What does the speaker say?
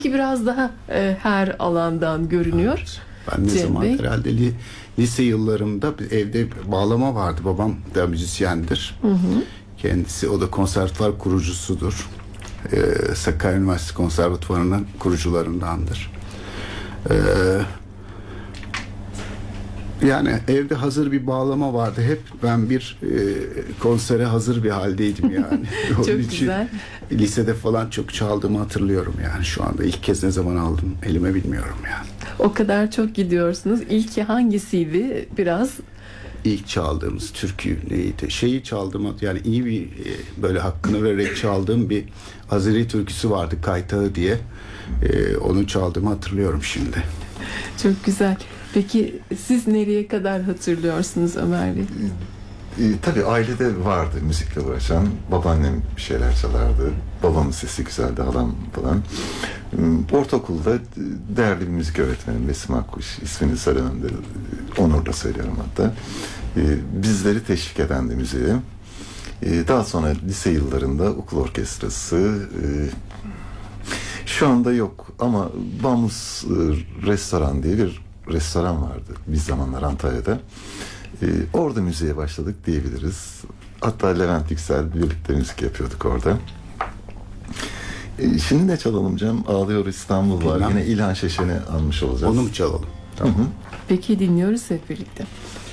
biraz daha her alandan görünüyor. Evet. Ben ne Cem zaman Bey. herhalde lise yıllarımda evde bağlama vardı. Babam da müzisyendir. Kendisi, o da konservatuvar kurucusudur. Sakarya Üniversitesi Konservatuvarı'nın kurucularındandır. Yani evde hazır bir bağlama vardı. Hep ben bir konsere hazır bir haldeydim yani. Onun Çok için güzel. lisede falan çok çaldığımı hatırlıyorum yani. Şu anda ilk kez ne zaman aldım elime bilmiyorum yani. O kadar çok gidiyorsunuz. İlki hangisiydi? Biraz İlk çaldığımız türkü neydi? Şeyi çaldım yani, iyi bir böyle hakkını vererek çaldığım bir Azeri türküsü vardı, Kaytağı diye. Onu çaldığımı hatırlıyorum şimdi. çok güzel. Peki siz nereye kadar hatırlıyorsunuz Ömer Bey? Tabii ailede vardı müzikle uğraşan. Babaannem bir şeyler çalardı. Babamın sesi güzeldi, halam falan. Ortaokulda değerli bir müzik öğretmenim Besim Akkuş, ismini söylememde onurla söylüyorum hatta. Bizleri teşvik edendi müziğe. Daha sonra lise yıllarında okul orkestrası, şu anda yok ama Bamus Restoran diye bir restoran vardı bir zamanlar Antalya'da. Orada müziğe başladık diyebiliriz. Hatta Levent Yüksel birlikte müzik yapıyorduk orada. Şimdi ne çalalım Cem? Ağlıyor İstanbul var. Bilmem. Yine İlhan Şeşen'i almış olacağız. Onu mu çalalım? Tamam. Peki dinliyoruz hep birlikte.